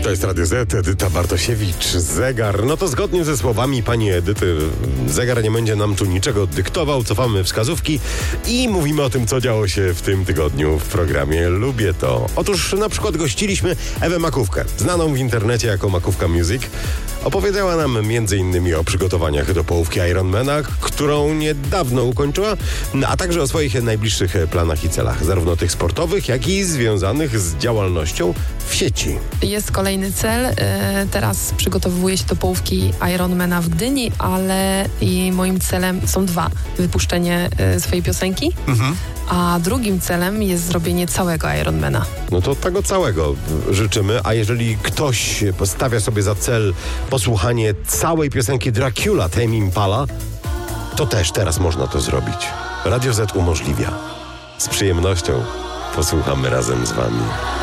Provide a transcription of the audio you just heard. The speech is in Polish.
To jest Radio Z, Edyta Bartosiewicz, zegar. No to zgodnie ze słowami pani Edyty, zegar nie będzie nam tu niczego dyktował, cofamy wskazówki i mówimy o tym, co działo się w tym tygodniu w programie Lubię to. Otóż na przykład gościliśmy Ewę Makówkę, znaną w internecie jako Makówka Music. Opowiedziała nam m.in. o przygotowaniach do połówki Ironmana, którą niedawno ukończyła, a także o swoich najbliższych planach i celach, zarówno tych sportowych, jak i związanych z działalnością w sieci. Jest kolejny cel. Teraz przygotowuję się do połówki Ironmana w Gdyni, ale i moim celem są dwa. Wypuszczenie swojej piosenki, a drugim celem jest zrobienie całego Ironmana. No to tego całego życzymy, a jeżeli ktoś postawia sobie za cel posłuchanie całej piosenki Dracula Tame Impala, to też teraz można to zrobić. Radio Z umożliwia. Z przyjemnością posłuchamy razem z wami.